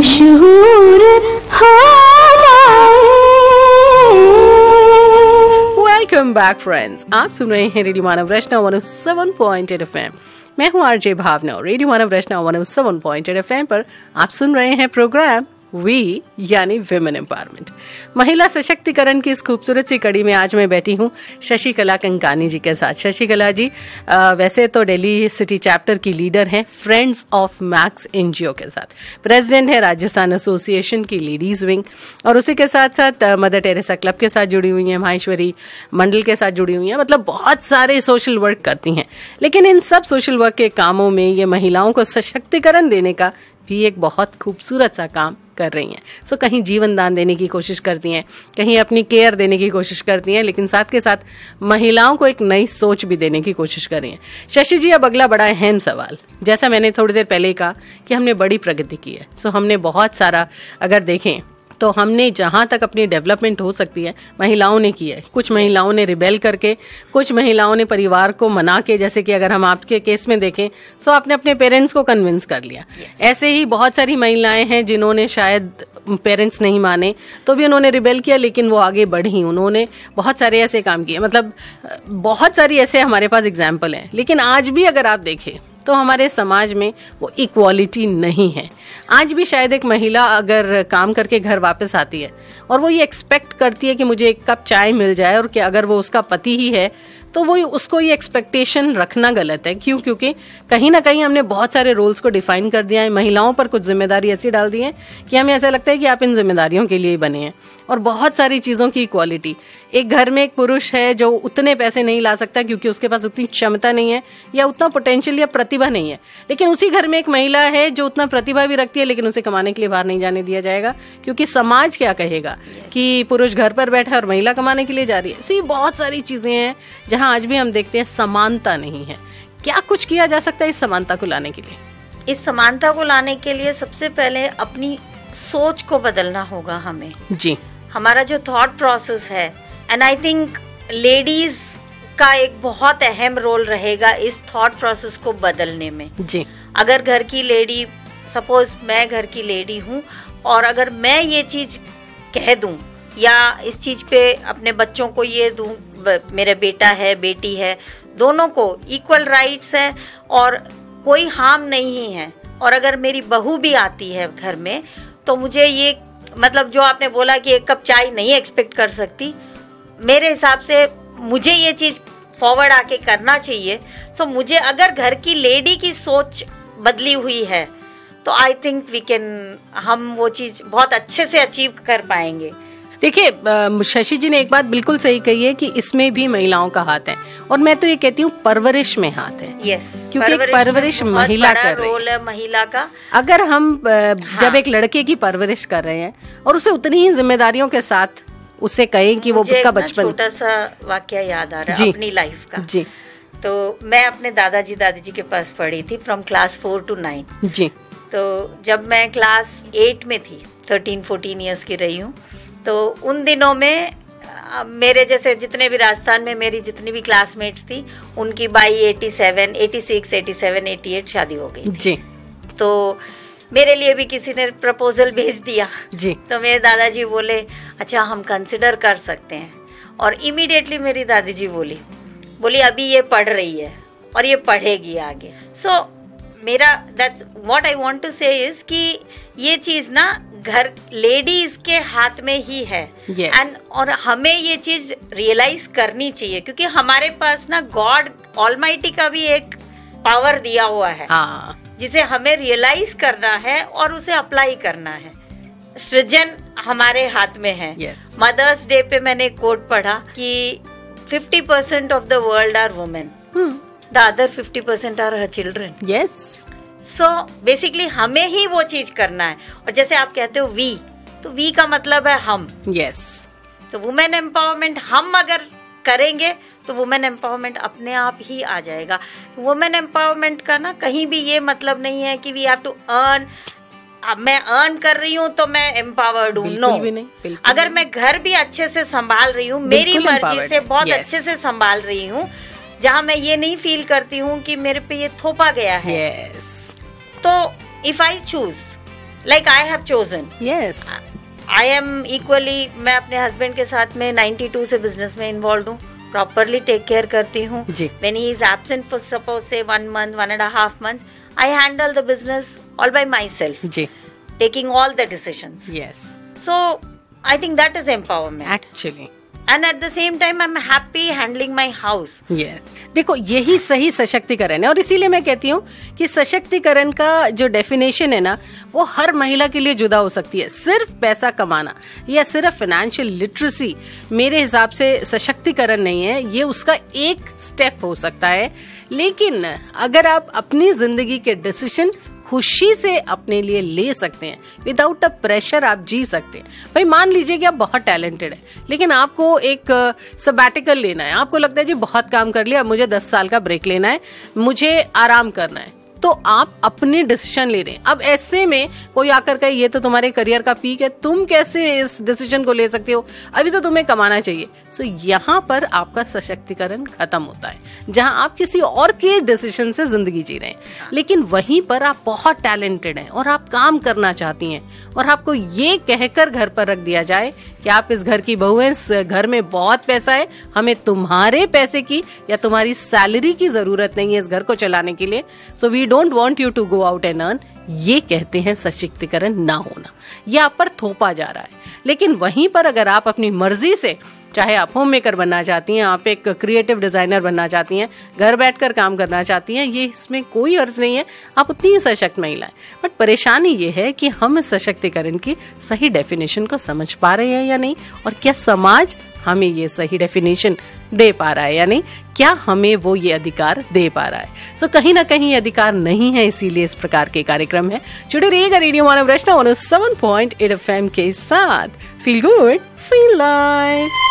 मशहूर हो जाए। वेलकम बैक फ्रेंड्स, आप सुन रहे हैं रेडियो मानव रचना 107.8 FM। मैं हूं आरजे भावना। रेडियो मानव रचना 107.8 FM पर आप सुन रहे हैं प्रोग्राम वी यानी विमेन एम्पावरमेंट, महिला सशक्तिकरण की इस खूबसूरत सी कड़ी में आज मैं बैठी हूँ शशिकला कंकानी जी के साथ। शशिकला जी वैसे तो दिल्ली सिटी चैप्टर की लीडर हैं, फ्रेंड्स ऑफ मैक्स एनजीओ के साथ प्रेसिडेंट है, राजस्थान एसोसिएशन की लेडीज विंग, और उसी के साथ साथ मदर टेरेसा क्लब के साथ जुड़ी हुई हैं, माहेश्वरी मंडल के साथ जुड़ी हुई हैं, मतलब बहुत सारे सोशल वर्क करती हैं। लेकिन इन सब सोशल वर्क के कामों में ये महिलाओं को सशक्तिकरण देने का भी एक बहुत खूबसूरत सा काम कर रही हैं। सो कहीं जीवन दान देने की कोशिश करती हैं, कहीं अपनी केयर देने की कोशिश करती हैं, लेकिन साथ के साथ महिलाओं को एक नई सोच भी देने की कोशिश कर रही हैं। शशि जी, अब अगला बड़ा अहम सवाल, जैसा मैंने थोड़ी देर पहले कहा कि हमने बड़ी प्रगति की है। सो हमने बहुत सारा, अगर देखें तो हमने जहां तक अपनी डेवलपमेंट हो सकती है महिलाओं ने की है। कुछ महिलाओं ने रिबेल करके, कुछ महिलाओं ने परिवार को मना के, जैसे कि अगर हम आपके केस में देखें तो आपने अपने पेरेंट्स को कन्विंस कर लिया। ऐसे ही बहुत सारी महिलाएं हैं जिन्होंने शायद पेरेंट्स नहीं माने तो भी उन्होंने रिबेल किया, लेकिन वो आगे बढ़ी। उन्होंने बहुत सारे ऐसे काम किए, मतलब बहुत सारी ऐसे हमारे पास एग्जाम्पल हैं। लेकिन आज भी अगर आप देखें तो हमारे समाज में वो इक्वालिटी नहीं है। आज भी शायद एक महिला अगर काम करके घर वापस आती है और वो ये एक्सपेक्ट करती है कि मुझे एक कप चाय मिल जाए, और कि अगर वो उसका पति ही है तो वो उसको ये एक्सपेक्टेशन रखना गलत है। क्यों? क्योंकि कहीं ना कहीं हमने बहुत सारे रोल्स को डिफाइन कर दिया है, महिलाओं पर कुछ जिम्मेदारी ऐसी डाल दी है कि हमें ऐसा लगता है कि आप इन जिम्मेदारियों के लिए ही बने हैं। और बहुत सारी चीजों की इक्वालिटी, एक घर में एक पुरुष है जो उतने पैसे नहीं ला सकता क्योंकि उसके पास उतनी क्षमता नहीं है या उतना पोटेंशियल या प्रतिभा नहीं है, लेकिन उसी घर में एक महिला है जो उतना प्रतिभा भी रखती है, लेकिन उसे कमाने के लिए बाहर नहीं जाने दिया जाएगा क्योंकि समाज क्या कहेगा कि पुरुष घर पर बैठा है और महिला कमाने के लिए जा रही है। ये बहुत सारी चीजें हैं जहां आज भी हम देखते हैं समानता नहीं है। क्या कुछ किया जा सकता है इस समानता को लाने के लिए? इस समानता को लाने के लिए सबसे पहले अपनी सोच को बदलना होगा हमें जी। हमारा जो थॉट प्रोसेस है, एंड आई थिंक लेडीज का एक बहुत अहम रोल रहेगा इस थॉट प्रोसेस को बदलने में जी। अगर घर की लेडी, सपोज मैं घर की लेडी हूँ, और अगर मैं ये चीज कह दूं या इस चीज पे अपने बच्चों को ये दूं, मेरे बेटा है बेटी है, दोनों को इक्वल राइट्स है और कोई हार्म नहीं है, और अगर मेरी बहू भी आती है घर में तो मुझे ये, मतलब जो आपने बोला कि एक कप चाय नहीं एक्सपेक्ट कर सकती, मेरे हिसाब से मुझे ये चीज फॉरवर्ड आके करना चाहिए। सो मुझे अगर घर की लेडी की सोच बदली हुई है तो आई थिंक वी कैन, हम वो चीज बहुत अच्छे से अचीव कर पाएंगे। देखिए, शशि जी ने एक बात बिल्कुल सही कही है कि इसमें भी महिलाओं का हाथ है, और मैं तो ये कहती हूँ परवरिश में हाथ है। यस, क्योंकि परवरिश महिला कर रही है। रोल है महिला का। अगर हम जब एक लड़के की परवरिश कर रहे हैं और उसे उतनी ही जिम्मेदारियों के साथ उसे कहें कि वो उसका बचपन, छोटा सा वाकया याद आ रहा है अपनी लाइफ का जी। तो मैं अपने दादाजी दादी के पास पढ़ी थी फ्रॉम क्लास 4 to 9 जी। तो जब मैं क्लास 8 में थी, 13-14 ईयर्स की रही हूँ, तो उन दिनों में मेरे जैसे जितने भी राजस्थान में मेरी जितनी भी क्लासमेट्स थी, उनकी बाई 87, 86, 87, 88 शादी हो गई जी। तो मेरे लिए भी किसी ने प्रपोजल भेज दिया जी। तो मेरे दादाजी बोले अच्छा हम कंसिडर कर सकते हैं, और इमीडिएटली मेरी दादी जी बोली अभी ये पढ़ रही है और ये पढ़ेगी आगे। सो मेरा that's what I want to से इज कि ये चीज ना घर लेडीज के हाथ में ही है। एंड और हमें ये चीज रियलाइज करनी चाहिए क्योंकि हमारे पास ना गॉड ऑलमाइटी का भी एक पावर दिया हुआ है जिसे हमें रियलाइज करना है और उसे अप्लाई करना है। सृजन हमारे हाथ में है। मदर्स डे पे मैंने कोट पढ़ा कि 50% of the world are women, the other 50% are her children. Yes. So basically हमें ही वो चीज करना है। और जैसे आप कहते हो वी, तो वी का मतलब है हम। यस। तो वुमेन एम्पावरमेंट हम अगर करेंगे तो वुमेन एम्पावरमेंट अपने आप ही आ जाएगा। वुमेन एम्पावरमेंट का ना कहीं भी ये मतलब नहीं है कि वी हैव टू अर्न, मैं अर्न कर रही हूँ तो मैं एम्पावर्ड हूँ। नो, अगर मैं घर भी अच्छे से संभाल रही हूँ, मेरी मर्जी से बहुत अच्छे से संभाल रही हूँ, जहाँ मैं ये नहीं फील करती हूँ कि मेरे पे ये थोपा गया है, तो if I choose like I have chosen. Yes, I am equally, मैं अपने हस्बैंड के साथ में 92 से बिजनेस में इन्वॉल्व हूँ, प्रॉपरली टेक केयर करती हूँ। जी। When he is absent for suppose से 1 month, 1.5 months, I handle the business all by myself, ji, taking all the decisions. Yes, So I think that is empowerment. Actually And at the same time, I'm happy handling my house. Yes. देखो, यही सही सशक्तिकरण है, और इसीलिए मैं कहती हूँ कि सशक्तिकरण का जो डेफिनेशन है ना, वो हर महिला के लिए जुदा हो सकती है। सिर्फ पैसा कमाना या सिर्फ फाइनेंशियल लिटरेसी मेरे हिसाब से सशक्तिकरण नहीं है, ये उसका एक स्टेप हो सकता है। लेकिन अगर आप अपनी जिंदगी के डिसीजन खुशी से अपने लिए ले सकते हैं, विदाउट अ प्रेशर आप जी सकते हैं। भाई मान लीजिए कि आप बहुत टैलेंटेड है, लेकिन आपको एक सबैटिकल लेना है, आपको लगता है जी बहुत काम कर लिया, मुझे 10 साल का ब्रेक लेना है, मुझे आराम करना है, तो आप अपने डिसीजन ले रहे हैं। अब ऐसे में कोई आकर कहे ये तो तुम्हारे करियर का पीक है, तुम कैसे इस डिसीजन को ले सकते हो, अभी तो तुम्हें कमाना चाहिए। सो यहाँ पर आपका सशक्तिकरण खत्म होता है, जहां आप किसी और के डिसीजन से जिंदगी जी रहे हैं। लेकिन वहीं पर आप बहुत टैलेंटेड हैं और आप काम करना चाहती हैं, और आपको ये कहकर घर पर रख दिया जाए कि आप इस घर की बहू हैं, इस घर में बहुत पैसा है, हमें तुम्हारे पैसे की या तुम्हारी सैलरी की जरूरत नहीं है इस घर को चलाने के लिए, so we don't want you to go out and earn. ये कहते हैं सशक्तिकरण ना होना, ये आप पर थोपा जा रहा है। लेकिन वहीं पर अगर आप अपनी मर्जी से, चाहे आप होम मेकर बनना चाहती हैं, आप एक क्रिएटिव डिजाइनर बनना चाहती हैं, घर बैठकर काम करना चाहती हैं, ये इसमें कोई अर्ज नहीं है, आप उतनी ही सशक्त महिला है। बट परेशानी ये है कि हम इस सशक्तिकरण की सही डेफिनेशन को समझ पा रहे हैं या नहीं, और क्या समाज हमें ये सही डेफिनेशन दे पा रहा है या नहीं, क्या हमें वो ये अधिकार दे पा रहा है। सो कहीं ना कहीं ये अधिकार नहीं है, इसीलिए इस प्रकार के कार्यक्रम है। जुड़े रहिएगा रेडियो मानव रचना 107.8 FM के साथ। Feel good, feel live.